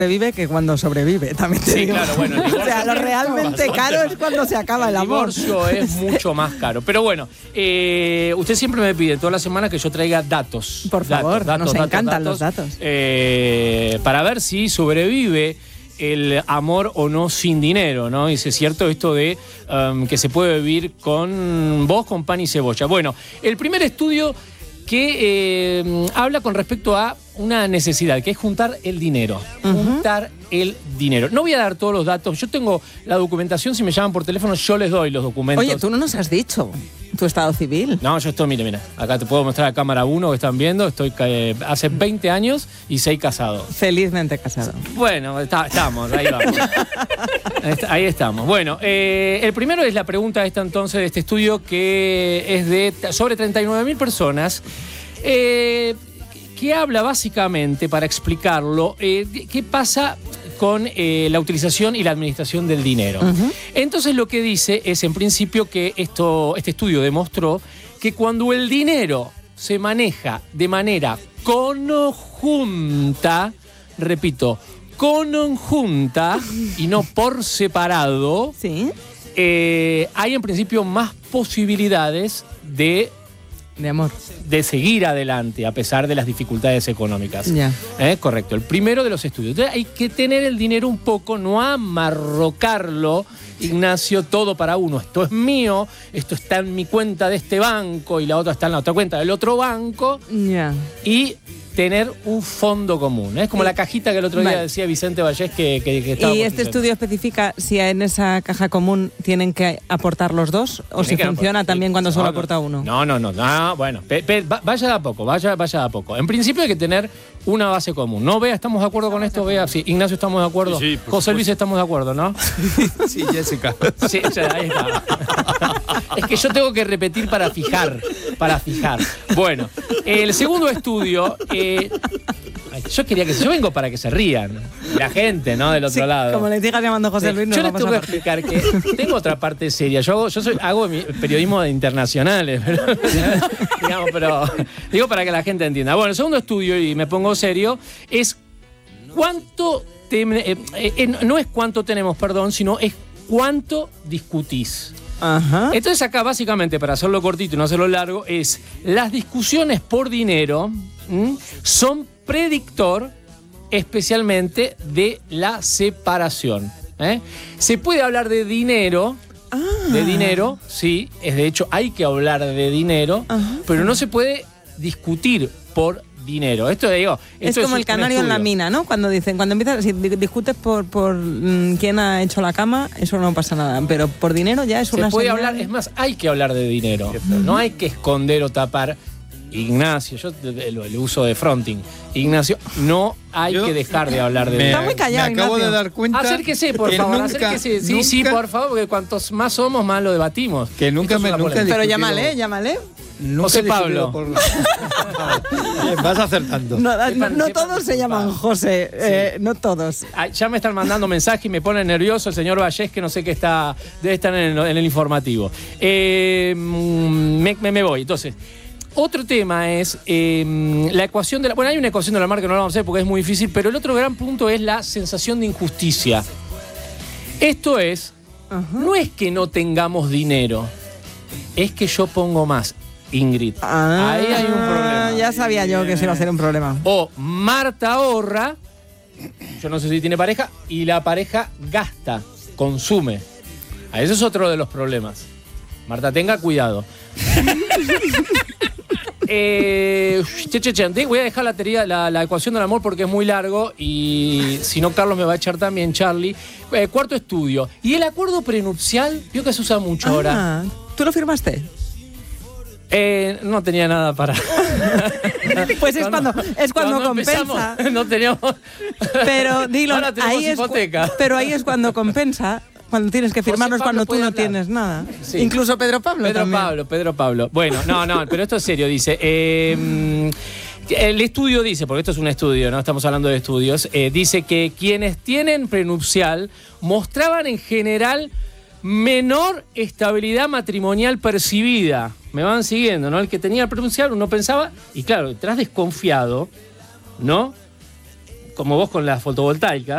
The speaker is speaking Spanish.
vive que cuando sobrevive, también te digo. Claro, bueno. O sea, lo realmente caro es cuando se acaba el amor. El divorcio es mucho más caro. Pero bueno, usted siempre me pide toda la semana que yo traiga datos. Por favor, nos encantan los datos. Para ver si sobrevive el amor o no sin dinero, ¿no? Y es cierto esto de que se puede vivir con pan y cebolla. Bueno, el primer estudio que habla con respecto a una necesidad, que es juntar el dinero. Juntar el dinero. No voy a dar todos los datos. Yo tengo la documentación. Si me llaman por teléfono, yo les doy los documentos. Oye, tú no nos has dicho tu estado civil. No, yo estoy, mira. Acá te puedo mostrar a cámara 1 que están viendo. Estoy hace 20 años y 6 casados. Felizmente casado. Bueno, estamos, ahí vamos. Ahí estamos. Bueno, el primero es la pregunta esta entonces de este estudio que es de sobre 39.000 personas. Que habla básicamente, para explicarlo, qué pasa con la utilización y la administración del dinero. Entonces lo que dice es, en principio, que este estudio demostró que cuando el dinero se maneja de manera conjunta, repito, conjunta y no por separado, ¿sí? Hay en principio más posibilidades de amor, de seguir adelante a pesar de las dificultades económicas. Ya. Correcto, el primero de los estudios. Entonces hay que tener el dinero un poco, no amarrocarlo, Ignacio, todo para uno. Esto es mío, esto está en mi cuenta de este banco y la otra está en la otra cuenta del otro banco. Ya. Y tener un fondo común. Es como la cajita que el otro día decía Vicente Vallés que estaba. ¿Y este estudio especifica si en esa caja común tienen que aportar los dos o si funciona también cuando solo aporta uno? No, bueno, vaya de a poco, vaya de a poco. En principio hay que tener una base común. No, Bea, ¿estamos de acuerdo con esto? Bea, sí. Ignacio, ¿estamos de acuerdo? Sí, José Luis, ¿estamos de acuerdo, no? Sí, Jessica. Sí, ahí está. Es que yo tengo que repetir para fijar. Bueno, el segundo estudio, yo quería que yo vengo para que se rían la gente, ¿no? Del otro lado. Como les digas llamando José Luis, yo les tengo que explicar que tengo otra parte seria. Yo hago periodismo de internacionales, pero digo para que la gente entienda. Bueno, el segundo estudio, y me pongo serio, es cuánto no es cuánto tenemos, sino es cuánto discutís. Ajá. Entonces acá básicamente, para hacerlo cortito y no hacerlo largo, es las discusiones por dinero son predictor especialmente de la separación. Se puede hablar de dinero, sí, de hecho hay que hablar de dinero, pero no se puede discutir por dinero. Esto es como el canario en la mina, ¿no? Cuando empiezas, si discutes por quién ha hecho la cama, eso no pasa nada, pero por dinero ya es una se puede señal. hablar, es más, hay que hablar de dinero. No hay que esconder o tapar. Ignacio, yo el uso de fronting. Ignacio, no hay que dejar de hablar de dinero. Está muy callado, Me acabo Ignacio. de dar cuenta. Acérquese, por favor, acérquese. Sí, por favor, porque cuantos más somos, más lo debatimos. Que nunca me Pero llámale. José Pablo. Vas acertando. No todos se llaman José, no todos. Ya me están mandando mensajes y me pone nervioso el señor Vallés, que no sé qué debe estar en el informativo. Me voy, entonces. Otro tema es la ecuación de la... Bueno, hay una ecuación de la mar que no la vamos a hacer porque es muy difícil, pero el otro gran punto es la sensación de injusticia. Esto es, no es que no tengamos dinero, es que yo pongo más, Ingrid. Ahí hay un problema. Ya sabía yo que eso iba a ser un problema. O Marta ahorra, yo no sé si tiene pareja, y la pareja gasta, consume. Ese es otro de los problemas. Marta, tenga cuidado. Voy a dejar la ecuación del amor porque es muy largo y si no Carlos me va a echar también, Charlie. Cuarto estudio. Y el acuerdo prenupcial, veo que se usa mucho ahora. ¿Tú lo firmaste? No tenía nada para... Pues es cuando compensa. No teníamos... Pero dilo, ahora tenemos hipoteca. Pero ahí es cuando compensa. Cuando tienes que firmarlo es cuando tú no tienes nada. Sí. Incluso Pedro Pablo también. Pedro Pablo. Bueno, no, pero esto es serio, dice. El estudio dice, porque esto es un estudio, no estamos hablando de estudios, dice que quienes tienen prenupcial mostraban en general menor estabilidad matrimonial percibida. Me van siguiendo, ¿no? El que tenía prenupcial uno pensaba, y claro, detrás desconfiado, ¿no? Como vos con la fotovoltaica.